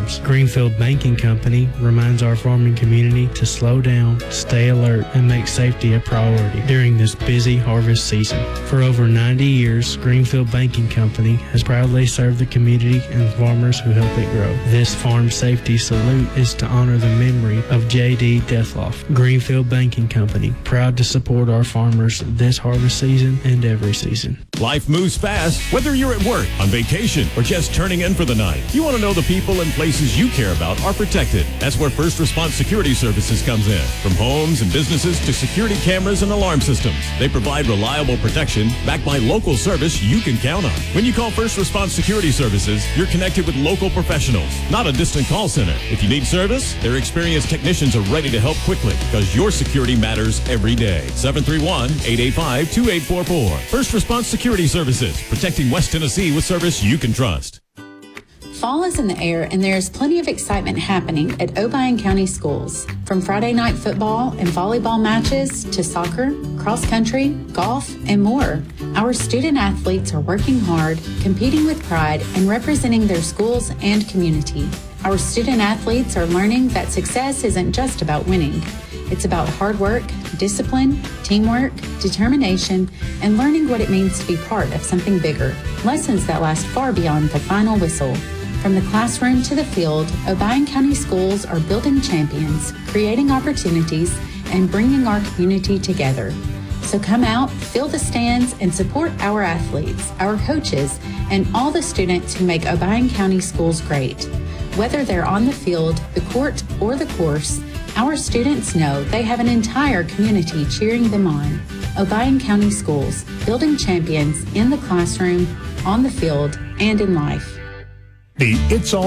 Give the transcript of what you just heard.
times. Greenfield Banking Company reminds our farming community to slow down, stay alert, and make safety a priority during this busy harvest season. For over 90 years, Greenfield Banking Company has proudly served the community and farmers who help it grow. This farm safety salute is to honor the memory of J.D. Deathloff. Greenfield Banking Company, proud to support our farmers this harvest season and every season. Life moves fast, whether you're at work, on vacation, or just turning in for the night. You want to know the people and places you care about are protected. That's where First Response Security Services comes in. From homes and businesses to security cameras and alarm systems, they provide reliable protection backed by local service you can count on. When you call First Response Security Services, you're connected with local professionals, not a distant call center. If you need service, their experienced technicians are ready to help quickly because your security matters every day. 731-885-2844. First Response Security Services, protecting West Tennessee with service you can trust. Fall is in the air, and there is plenty of excitement happening at Obion County Schools. From Friday night football and volleyball matches to soccer, cross country, golf, and more, our student athletes are working hard, competing with pride, and representing their schools and community. Our student athletes are learning that success isn't just about winning. It's about hard work, discipline, teamwork, determination, and learning what it means to be part of something bigger. Lessons that last far beyond the final whistle. From the classroom to the field, Obion County Schools are building champions, creating opportunities, and bringing our community together. So come out, fill the stands, and support our athletes, our coaches, and all the students who make Obion County Schools great. Whether they're on the field, the court, or the course, our students know they have an entire community cheering them on. Obion County Schools, building champions in the classroom, on the field, and in life. The It's All